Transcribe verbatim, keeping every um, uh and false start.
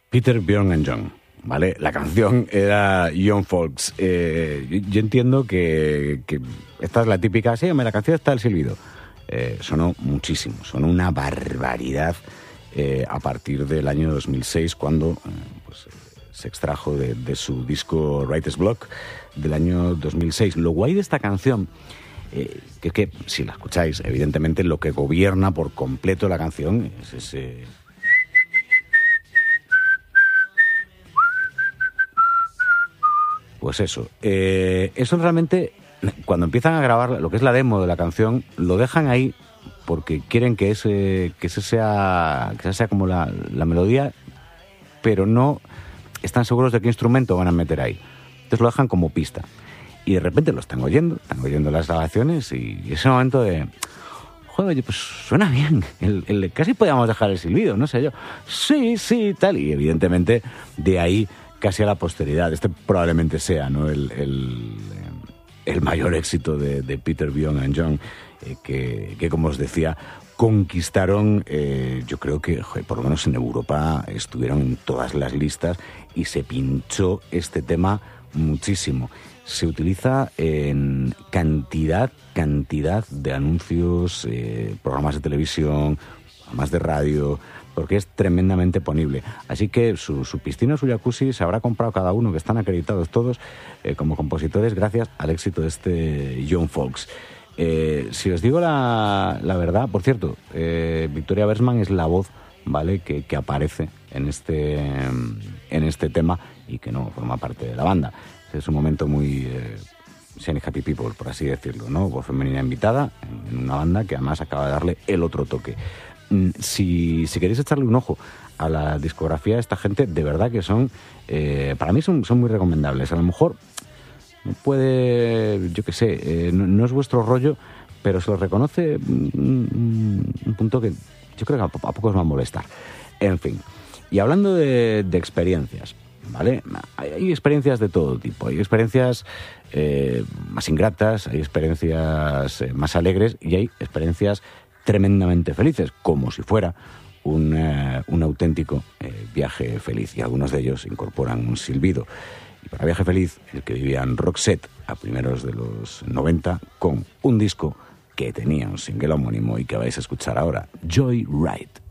Peter, Bjorn and John, ¿vale? La canción era Young Folks. Eh, yo, yo entiendo que, que esta es la típica, sí, la canción está el silbido. Eh, sonó muchísimo, sonó una barbaridad eh, a partir del año dos mil seis, cuando eh, pues, se extrajo de, de su disco Writer's Block del año dos mil seis. Lo guay de esta canción, eh, que es que, si la escucháis, evidentemente lo que gobierna por completo la canción es ese... Pues eso, eh, eso realmente, cuando empiezan a grabar lo que es la demo de la canción, lo dejan ahí porque quieren que ese, que ese sea, que esa sea como la, la melodía, pero no están seguros de qué instrumento van a meter ahí. Entonces lo dejan como pista. Y de repente lo están oyendo, están oyendo las grabaciones y ese momento de... Joder, pues suena bien, el, el, casi podíamos dejar el silbido, no sé yo. Sí, sí, tal, y evidentemente de ahí... casi a la posteridad. Este probablemente sea, ¿no?, el, el, el mayor éxito de, de Peter, Bjorn and John, eh, que, que, como os decía, conquistaron, eh, yo creo que, joder, por lo menos en Europa, estuvieron en todas las listas y se pinchó este tema muchísimo. Se utiliza en cantidad, cantidad de anuncios, eh, programas de televisión, programas de radio... porque es tremendamente ponible. Así que su, su piscina, su jacuzzi, se habrá comprado cada uno, que están acreditados todos eh, como compositores, gracias al éxito de este Young Folks. Eh, si os digo la, la verdad, por cierto, eh, Victoria Bergman es la voz, ¿vale?, que, que aparece en este, en este tema y que no forma parte de la banda. Es un momento muy... Eh, Shiny Happy People, por así decirlo, ¿no? Voz femenina invitada en una banda que además acaba de darle el otro toque. Si, si queréis echarle un ojo a la discografía de esta gente, de verdad que son, eh, para mí son, son muy recomendables. A lo mejor no puede, yo qué sé, eh, no, no es vuestro rollo, pero se os reconoce un, un punto que yo creo que a, a pocos va a molestar. En fin, y hablando de, de experiencias, ¿vale? Hay, hay experiencias de todo tipo. Hay experiencias eh, más ingratas, hay experiencias eh, más alegres y hay experiencias tremendamente felices, como si fuera un, uh, un auténtico eh, viaje feliz, y algunos de ellos incorporan un silbido. Y para viaje feliz, el que vivían Roxette a primeros de los noventa, con un disco que tenía un single homónimo y que vais a escuchar ahora, Joyride.